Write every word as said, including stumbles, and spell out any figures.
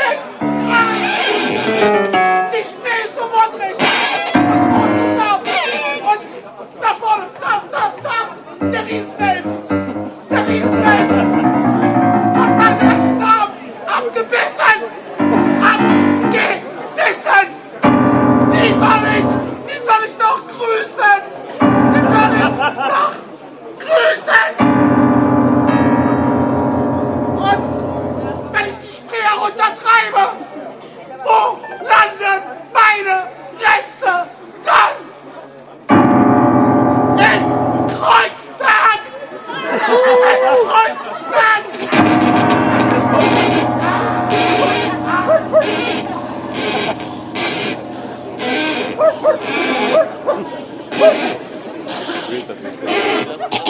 nicht! Die Schnee ist so modrig! Und rot gefärbt! Und da vorne, da, da, da! Der Riesenfels! Der Riesenfels! Und mein rechten Arm abgebissen! Abgebissen! Wie soll ich, wie soll ich noch grüßen? Wie soll ich noch grüßen? Und wenn ich die Spree heruntertreibe, wo landen meine Reste dann? In Kreuzberg! In Kreuzberg! Ich will das nicht.